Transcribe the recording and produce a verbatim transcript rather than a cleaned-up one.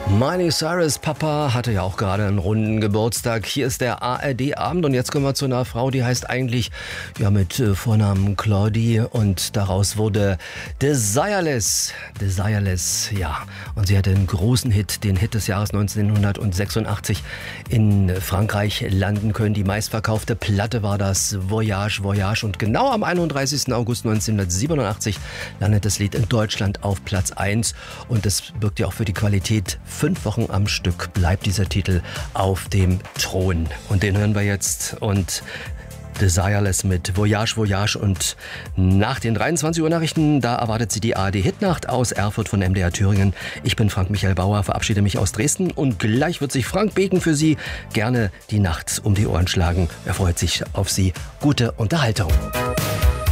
Miley Cyrus Papa hatte ja auch gerade einen runden Geburtstag. Hier ist der A R D-Abend und jetzt kommen wir zu einer Frau, die heißt eigentlich ja mit äh, Vornamen Claudie und daraus wurde Desireless. Desireless, ja. Und sie hatte einen großen Hit, den Hit des Jahres neunzehnhundertsechsundachtzig in Frankreich landen können. Die meistverkaufte Platte war das Voyage, Voyage und genau am einunddreißigsten August neunzehnhundertsiebenundachtzig landet das Lied in Deutschland auf Platz eins und das birgt ja auch für die Qualität. Fünf Wochen am Stück bleibt dieser Titel auf dem Thron. Und den hören wir jetzt und Desireless mit Voyage, Voyage und nach den dreiundzwanzig Uhr Nachrichten, da erwartet sie die A R D-Hitnacht aus Erfurt von M D R Thüringen. Ich bin Frank Michael Bauer, verabschiede mich aus Dresden und gleich wird sich Frank Beken für Sie gerne die Nacht um die Ohren schlagen. Er freut sich auf Sie. Gute Unterhaltung.